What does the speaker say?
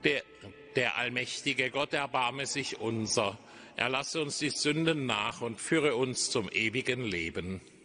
Der allmächtige Gott erbarme sich unser. Erlasse uns die Sünden nach und führe uns zum ewigen Leben.